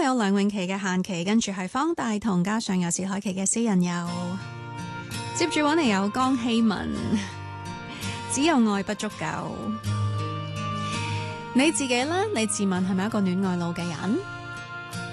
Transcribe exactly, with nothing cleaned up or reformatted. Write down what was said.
有梁詠琪嘅限期，跟住係方大同加上有薛凱琪嘅私人遊，接住揾嚟有江希文，只有愛不足夠。你自己呢？你自問係咪一個戀愛腦嘅人？